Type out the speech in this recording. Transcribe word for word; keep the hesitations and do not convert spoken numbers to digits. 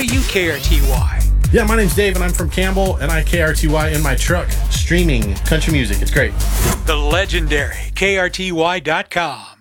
do you K R T Y? Yeah, my name's Dave, and I'm from Campbell, and I K R T Y in my truck, streaming country music. It's great. The legendary K R T Y dot com.